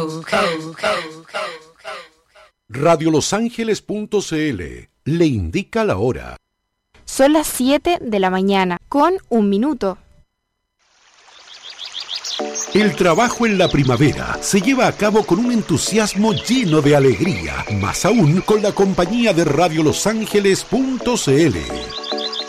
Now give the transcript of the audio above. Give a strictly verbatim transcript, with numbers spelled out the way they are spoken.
radio los ángeles punto c l le indica la hora. Son las siete de la mañana, con un minuto. El trabajo en la primavera se lleva a cabo con un entusiasmo lleno de alegría, más aún con la compañía de radio los ángeles punto c l.